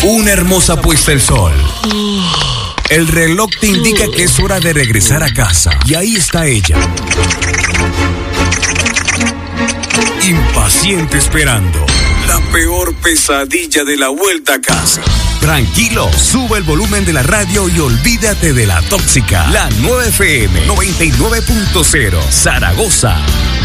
Una hermosa puesta el sol. El reloj te indica que es hora de regresar a casa. Y ahí está ella, impaciente esperando. La peor pesadilla de la vuelta a casa. Tranquilo, sube el volumen de la radio y olvídate de la tóxica. La 9 FM 99.0 Zaragoza.